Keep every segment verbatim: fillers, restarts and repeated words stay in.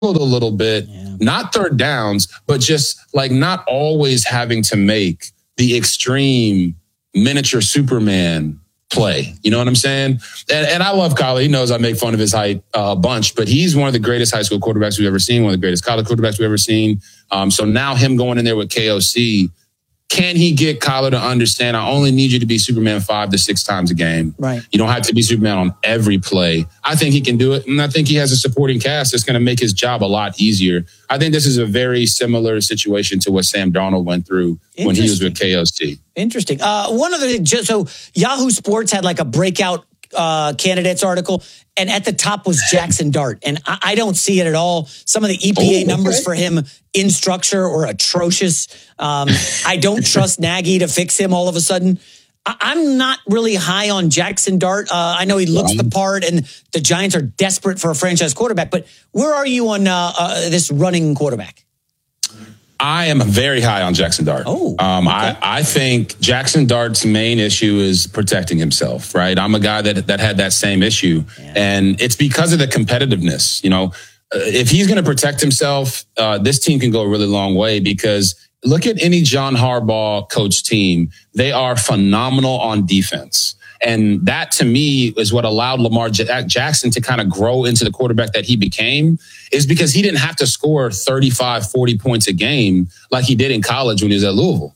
a little bit, yeah. not third downs, but just like not always having to make the extreme miniature Superman play. You know what I'm saying? And, and I love Kyler. He knows I make fun of his height uh, a bunch, but he's one of the greatest high school quarterbacks we've ever seen, one of the greatest college quarterbacks we've ever seen. Um, so now him going in there with K O C, can he get Kyler to understand, I only need you to be Superman five to six times a game. Right. You don't have to be Superman on every play. I think he can do it. And I think he has a supporting cast that's going to make his job a lot easier. I think this is a very similar situation to what Sam Darnold went through when he was with K O C. Interesting. Uh, one other thing, just so Yahoo Sports had like a breakout uh, candidates article, and at the top was Jackson Dart. And I, I don't see it at all. Some of the E P A oh, numbers okay. for him in structure are atrocious. Um, I don't trust Nagy to fix him all of a sudden. I, I'm not really high on Jackson Dart. Uh, I know he looks the part, and the Giants are desperate for a franchise quarterback. But where are you on uh, uh, this running quarterback? I am very high on Jackson Dart. Oh, um, okay. I, I think Jackson Dart's main issue is protecting himself, right? I'm a guy that that had that same issue. Yeah. And it's because of the competitiveness. You know, uh, if he's going to protect himself, uh, this team can go a really long way, because look at any John Harbaugh coach team. They are phenomenal on defense. And that, to me, is what allowed Lamar J- Jackson to kind of grow into the quarterback that he became, is because he didn't have to score thirty-five, forty points a game like he did in college when he was at Louisville.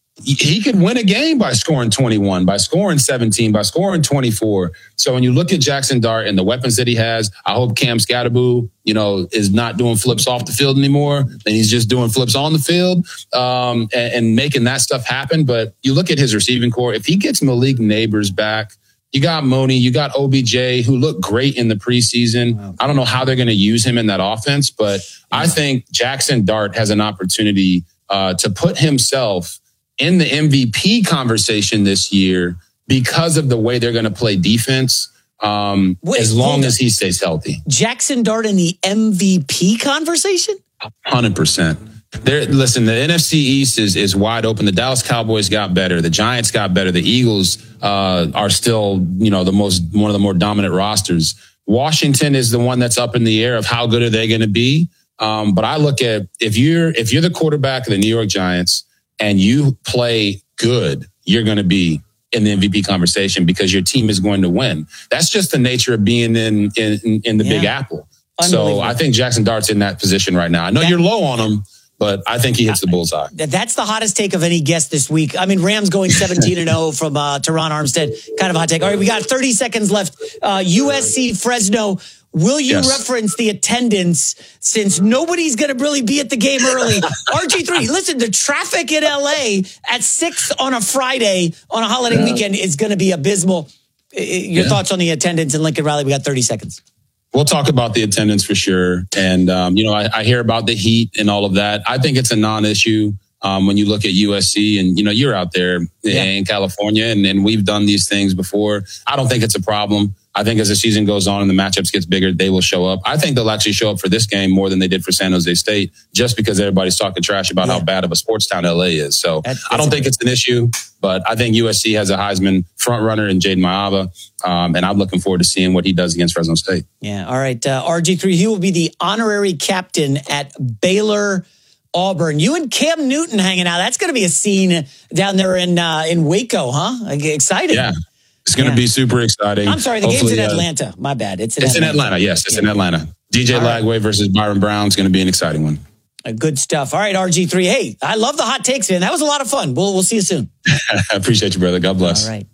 He could win a game by scoring twenty-one, by scoring seventeen, by scoring twenty-four. So when you look at Jackson Dart and the weapons that he has, I hope Cam Scatterboo, you know, is not doing flips off the field anymore, and he's just doing flips on the field um, and, and making that stuff happen. But you look at his receiving core, if he gets Malik Neighbors back, you got Mooney, you got O B J, who looked great in the preseason. Wow. I don't know how they're going to use him in that offense, but yeah. I think Jackson Dart has an opportunity uh, to put himself in the M V P conversation this year because of the way they're going to play defense, um, Wait, as long as he stays healthy. Jackson Dart in the M V P conversation? one hundred percent. There, listen, the N F C East is is wide open. The Dallas Cowboys got better. The Giants got better. The Eagles uh, are still, you know, the most one of the more dominant rosters. Washington is the one that's up in the air of how good are they going to be. Um, but I look at if you're if you're the quarterback of the New York Giants and you play good, you're going to be in the M V P conversation because your team is going to win. That's just the nature of being in in, in the yeah. Big Apple. So I think Jackson Dart's in that position right now. I know that, you're low on him, but I think he hits the bullseye. That's the hottest take of any guest this week. I mean, Rams going seventeen and oh from uh, Teron Armstead. Kind of a hot take. All right, we got thirty seconds left. Uh, U S C Fresno. Will you yes. reference the attendance, since nobody's going to really be at the game early? R G three, listen, the traffic in L A at six on a Friday on a holiday yeah. weekend is going to be abysmal. Your yeah. thoughts on the attendance in Lincoln Riley? We got thirty seconds. We'll talk about the attendance for sure. And, um, you know, I, I hear about the heat and all of that. I think it's a non-issue um, when you look at U S C and, you know, you're out there yeah. in California and, and we've done these things before. I don't think it's a problem. I think as the season goes on and the matchups gets bigger, they will show up. I think they'll actually show up for this game more than they did for San Jose State, just because everybody's talking trash about yeah. how bad of a sports town L A is. So that's, that's I don't think it's an issue, but I think U S C has a Heisman front runner in Jaden Maava. Um, and I'm looking forward to seeing what he does against Fresno State. Yeah. All right. Uh, R G three, he will be the honorary captain at Baylor Auburn. You and Cam Newton hanging out. That's going to be a scene down there in, uh, in Waco, huh? Like, exciting. Yeah. It's going to yeah. be super exciting. I'm sorry, the Hopefully, game's in Atlanta. Uh, My bad. It's in it's Atlanta. in Atlanta. Yes, it's yeah. in Atlanta. D J right. Lagway versus Byron Brown is going to be an exciting one. Uh, good stuff. All right, R G three. Hey, I love the hot takes, man. That was a lot of fun. We'll we'll see you soon. I appreciate you, brother. God bless. All right.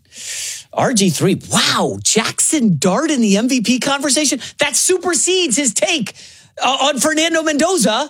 R G three. Wow, Jackson Dart in the M V P conversation. That supersedes his take uh, on Fernando Mendoza.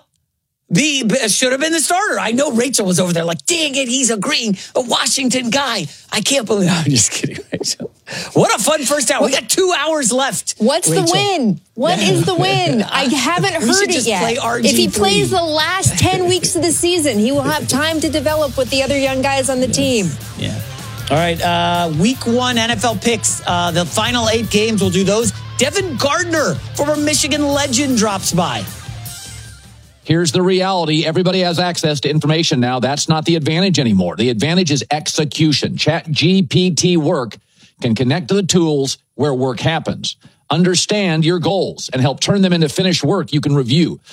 Be, should have been the starter. I know Rachel was over there like, dang it, he's agreeing. A Washington guy. I can't believe I'm just kidding, Rachel. What a fun first hour. We got two hours left. What's Rachel. the win? What is the win? I haven't heard it yet. If he plays the last ten weeks of the season, he will have time to develop with the other young guys on the yes. team. Yeah. All right. Uh, week one N F L picks. Uh, the final eight games, we'll do those. Devin Gardner, former Michigan legend, drops by. Here's the reality. Everybody has access to information now. That's not the advantage anymore. The advantage is execution. Chat G P T work can connect to the tools where work happens. understand your goals, and help turn them into finished work you can review.